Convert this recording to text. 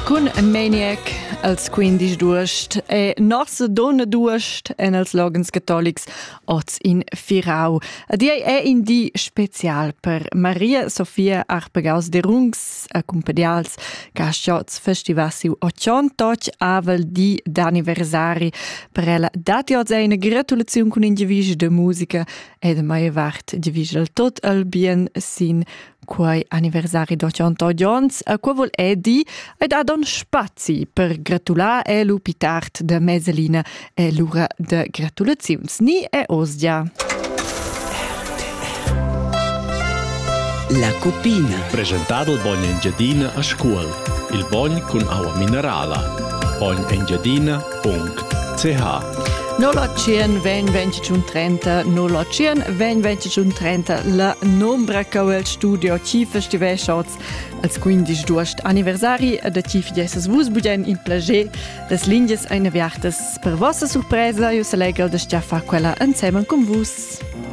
Con Maniac als 15 d'uost e nossa donna d'uost en als Logens Catholics oz in Firau. Die è in di special per Maria Sofia Arpegaus de Rungs accompadials ca scioz festivasiu 80 avel di d'anniversari per ella dati oz una gratulazione con individuo de musica e de mai vart individuo del tot al bien sin quei anniversari d'80 ans, quo vol di ed ha don spazi per gratular e l'upitart de Meselina e l'ura de gratulazions. Ni e osdia. La Cupina. Presentato il Bogn Engiadina a scuola. Il Bogn con acqua minerale. bognengiadina.ch. Nolocien ven 2030, nolocien ven 2030, la nombra che il studio Cife Stiveschots als 15 d'uost anniversari da Cife Jesses vus budgen in plagé des linges eine viartes per vostra sorpresa io se legel de stiafa quella insieme con vus.